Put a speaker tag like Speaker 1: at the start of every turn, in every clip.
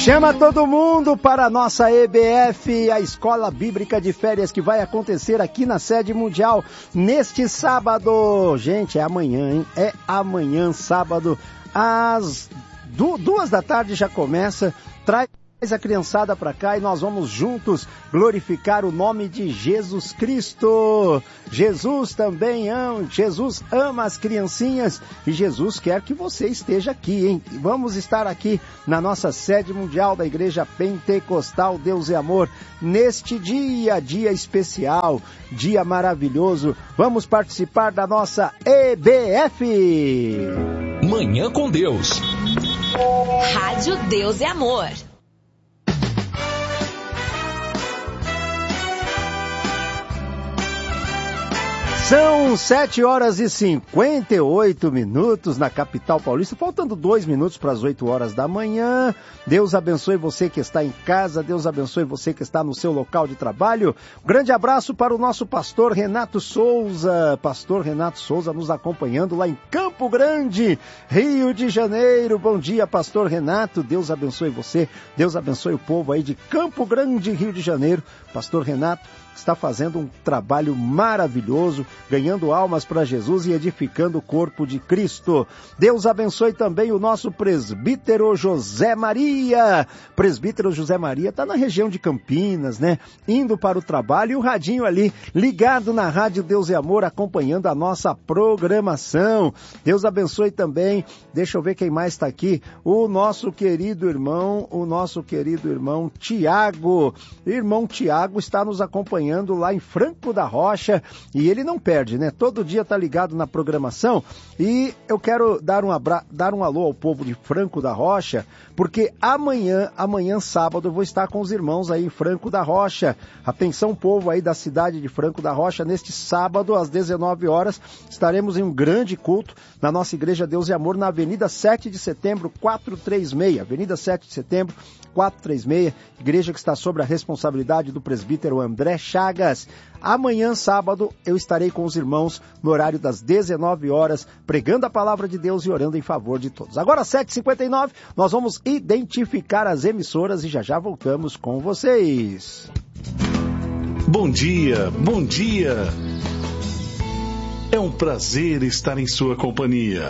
Speaker 1: Chama todo mundo para a nossa EBF, a Escola Bíblica de Férias, que vai acontecer aqui na sede mundial neste sábado. Gente, é amanhã, hein? É amanhã, sábado, às 2 da tarde já começa. Traz a criançada para cá e nós vamos juntos glorificar o nome de Jesus Cristo. Jesus também ama, Jesus ama as criancinhas e Jesus quer que você esteja aqui, hein? Vamos estar aqui na nossa sede mundial da Igreja Pentecostal Deus é Amor, neste dia especial, dia maravilhoso. Vamos participar da nossa EBF.
Speaker 2: Manhã com Deus.
Speaker 3: Rádio Deus é Amor.
Speaker 1: São 7h58 na capital paulista, faltando 2 minutos para as 8 horas da manhã. Deus abençoe você que está em casa, Deus abençoe você que está no seu local de trabalho. Um grande abraço para o nosso pastor Renato Souza. Pastor Renato Souza nos acompanhando lá em Campo Grande, Rio de Janeiro. Bom dia, pastor Renato. Deus abençoe você, Deus abençoe o povo aí de Campo Grande, Rio de Janeiro. Pastor Renato está fazendo um trabalho maravilhoso, ganhando almas para Jesus e edificando o corpo de Cristo. Deus abençoe também o nosso presbítero José Maria. Presbítero José Maria está na região de Campinas, né? Indo para o trabalho e o radinho ali ligado na Rádio Deus é Amor, acompanhando a nossa programação. Deus abençoe também, deixa eu ver quem mais está aqui, o nosso querido irmão Tiago. Irmão Tiago está nos acompanhando lá em Franco da Rocha e ele não perde, né? Todo dia está ligado na programação e eu quero dar um alô ao povo de Franco da Rocha, porque amanhã sábado eu vou estar com os irmãos aí em Franco da Rocha. Atenção, povo aí da cidade de Franco da Rocha, neste sábado às 19 horas estaremos em um grande culto na nossa Igreja Deus e Amor na Avenida 7 de Setembro 436, Avenida 7 de Setembro 436, igreja que está sob a responsabilidade do presbítero André Chagas. Amanhã, sábado, eu estarei com os irmãos no horário das 19 horas, pregando a palavra de Deus e orando em favor de todos. Agora, 7h59, nós vamos identificar as emissoras e já voltamos com vocês.
Speaker 4: Bom dia, bom dia. É um prazer estar em sua companhia.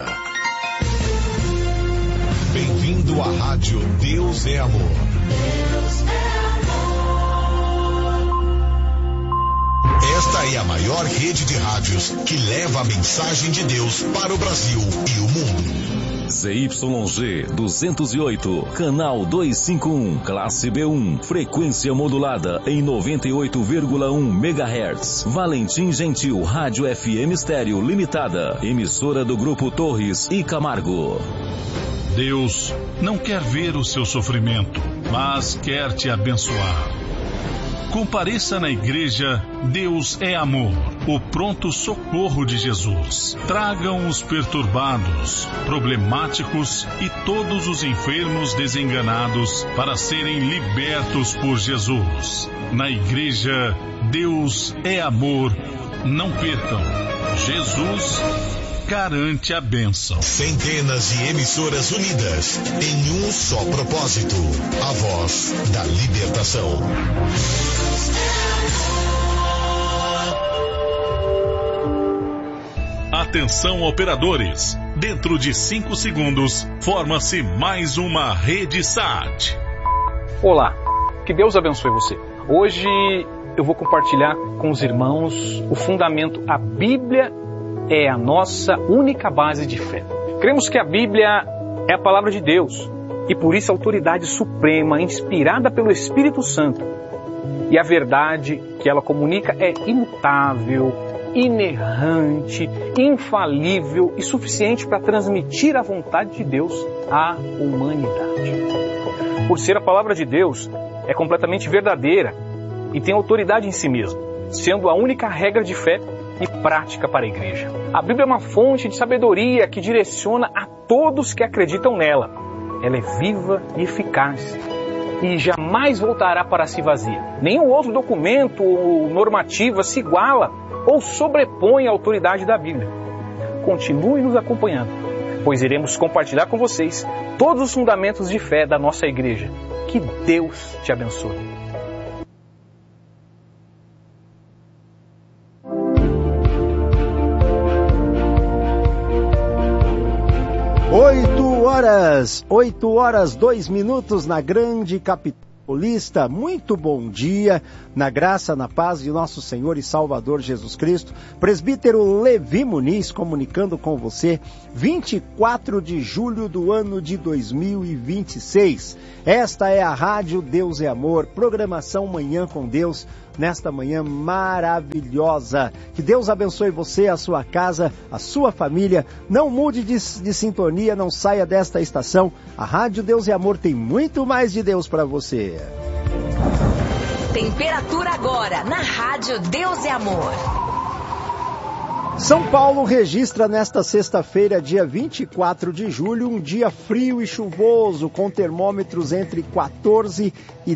Speaker 2: Bem-vindo à Rádio Deus é Amor. Deus é amor. Esta é a maior rede de rádios que leva a mensagem de Deus para o Brasil e o mundo.
Speaker 5: ZYG 208, canal 251, classe B1, frequência modulada em 98,1 MHz. Valentim Gentil, Rádio FM Estéreo Limitada, emissora do Grupo Torres e Camargo.
Speaker 4: Deus não quer ver o seu sofrimento, mas quer te abençoar. Compareça na igreja Deus é Amor, o pronto socorro de Jesus. Tragam os perturbados, problemáticos e todos os enfermos desenganados para serem libertos por Jesus. Na igreja Deus é Amor, não percam. Jesus garante a bênção.
Speaker 2: Centenas de emissoras unidas em um só propósito: a voz da libertação.
Speaker 4: Atenção, operadores. Dentro de 5 segundos, forma-se mais uma rede SAT.
Speaker 6: Olá, que Deus abençoe você. Hoje eu vou compartilhar com os irmãos o fundamento: a Bíblia é a nossa única base de fé. Cremos que a Bíblia é a palavra de Deus e por isso a autoridade suprema, inspirada pelo Espírito Santo. E a verdade que ela comunica é imutável, inerrante, infalível e suficiente para transmitir a vontade de Deus à humanidade. Por ser a palavra de Deus, é completamente verdadeira e tem autoridade em si mesma, sendo a única regra de fé e prática para a igreja. A Bíblia é uma fonte de sabedoria que direciona a todos que acreditam nela. Ela é viva e eficaz e jamais voltará para si vazia. Nenhum outro documento ou normativa se iguala ou sobrepõe à autoridade da Bíblia. Continue nos acompanhando, pois iremos compartilhar com vocês todos os fundamentos de fé da nossa igreja, Que Deus te abençoe.
Speaker 1: Oito horas, 2 minutos na grande capital paulista. Muito bom dia, na graça, na paz de nosso Senhor e Salvador Jesus Cristo. Presbítero Levi Muniz comunicando com você, 24 de julho do ano de 2026. Esta é a Rádio Deus é Amor, programação Manhã com Deus, nesta manhã maravilhosa. Que Deus abençoe você, a sua casa, a sua família. Não mude de sintonia, não saia desta estação. A Rádio Deus é Amor tem muito mais de Deus para você.
Speaker 3: Temperatura agora na Rádio Deus é Amor.
Speaker 1: São Paulo registra nesta sexta-feira, dia 24 de julho, um dia frio e chuvoso, com termômetros entre 14 e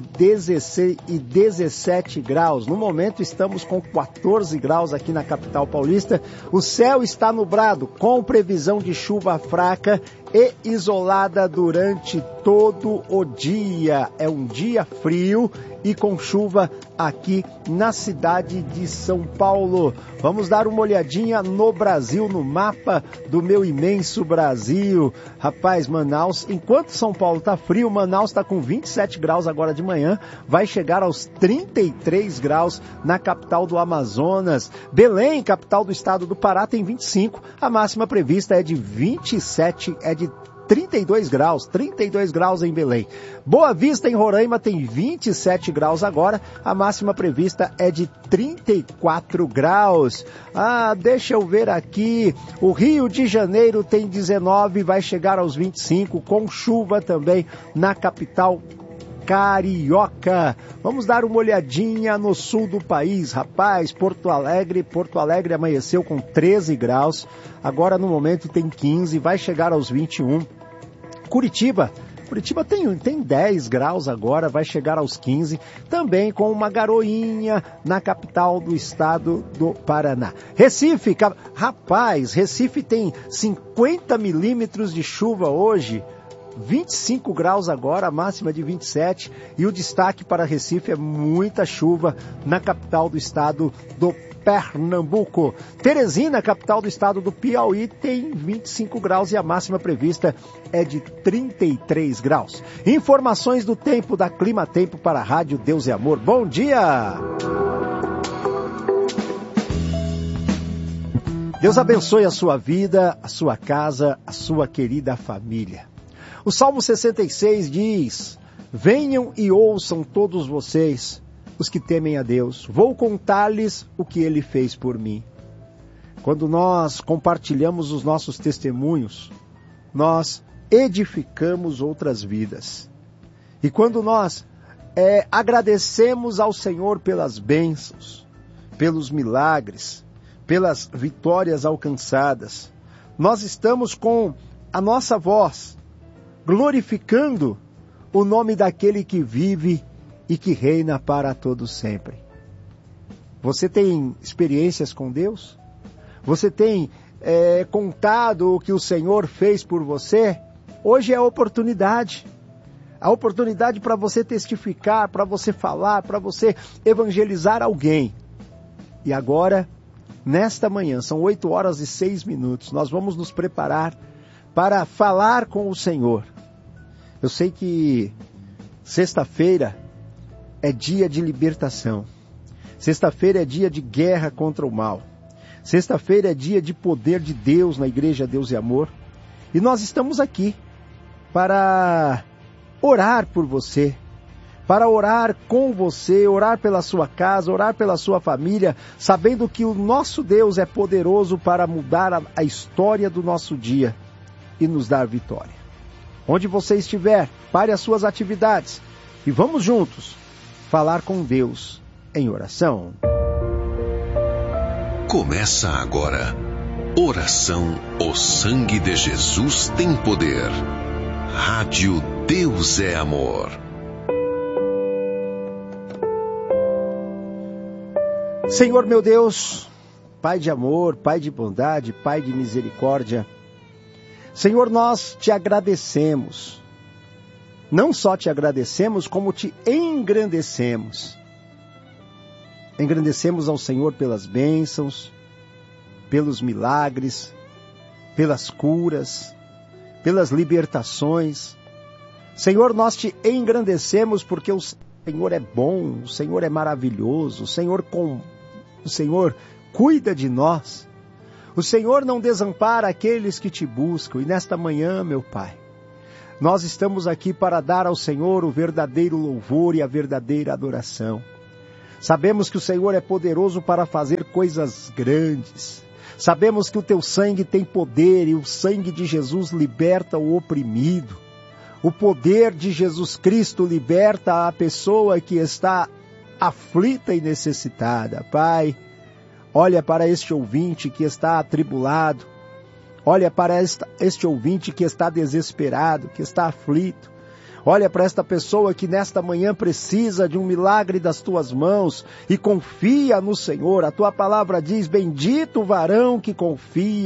Speaker 1: 17 graus. No momento estamos com 14 graus aqui na capital paulista. O céu está nublado, com previsão de chuva fraca e isolada durante todo o dia. É um dia frio e com chuva aqui na cidade de São Paulo. Vamos dar uma olhadinha no Brasil, no mapa do meu imenso Brasil. Rapaz, Manaus, enquanto São Paulo está frio, Manaus está com 27 graus agora de manhã, vai chegar aos 33 graus na capital do Amazonas. Belém, capital do estado do Pará, tem 25, a máxima prevista é de 27, de 32 graus em Belém. Boa Vista, em Roraima, tem 27 graus agora, a máxima prevista é de 34 graus. Deixa eu ver aqui, o Rio de Janeiro tem 19, vai chegar aos 25, com chuva também na capital carioca. Vamos dar uma olhadinha no sul do país, rapaz. Porto Alegre amanheceu com 13 graus, agora no momento tem 15, vai chegar aos 21. Curitiba tem 10 graus agora, vai chegar aos 15, também com uma garoinha na capital do estado do Paraná. Recife tem 50 milímetros de chuva hoje, 25 graus agora, a máxima de 27, e o destaque para Recife é muita chuva na capital do estado do Pernambuco. Teresina, capital do estado do Piauí, tem 25 graus e a máxima prevista é de 33 graus. Informações do tempo da Clima Tempo para a Rádio Deus é Amor. Bom dia! Deus abençoe a sua vida, a sua casa, a sua querida família. O Salmo 66 diz: venham e ouçam todos vocês, os que temem a Deus, vou contar-lhes o que Ele fez por mim. Quando nós compartilhamos os nossos testemunhos, nós edificamos outras vidas. E quando nós agradecemos ao Senhor pelas bênçãos, pelos milagres, pelas vitórias alcançadas, nós estamos com a nossa voz glorificando o nome daquele que vive e que reina para todos sempre. Você tem experiências com Deus? Você tem contado o que o Senhor fez por você? Hoje é a oportunidade para você testificar, para você falar, para você evangelizar alguém. E agora, nesta manhã, são 8 horas e 6 minutos, nós vamos nos preparar para falar com o Senhor. Eu sei que sexta-feira é dia de libertação. Sexta-feira é dia de guerra contra o mal. Sexta-feira é dia de poder de Deus na Igreja Deus e Amor. E nós estamos aqui para orar por você, para orar com você, orar pela sua casa, orar pela sua família, sabendo que o nosso Deus é poderoso para mudar a história do nosso dia e nos dar vitória. Onde você estiver, pare as suas atividades e vamos juntos falar com Deus em oração.
Speaker 2: Começa agora. Oração, o sangue de Jesus tem poder. Rádio Deus é Amor.
Speaker 1: Senhor meu Deus, Pai de amor, Pai de bondade, Pai de misericórdia, Senhor, nós te agradecemos não só te agradecemos, como te engrandecemos. Engrandecemos ao Senhor pelas bênçãos, pelos milagres, pelas curas, pelas libertações. Senhor, nós te engrandecemos porque o Senhor é bom, o Senhor é maravilhoso, o Senhor cuida de nós. O Senhor não desampara aqueles que te buscam. E nesta manhã, meu Pai, nós estamos aqui para dar ao Senhor o verdadeiro louvor e a verdadeira adoração. Sabemos que o Senhor é poderoso para fazer coisas grandes. Sabemos que o teu sangue tem poder e o sangue de Jesus liberta o oprimido. O poder de Jesus Cristo liberta a pessoa que está aflita e necessitada. Pai, olha para este ouvinte que está atribulado. Olha para este ouvinte que está desesperado, que está aflito. Olha para esta pessoa que nesta manhã precisa de um milagre das tuas mãos e confia no Senhor. A tua palavra diz, bendito o varão que confia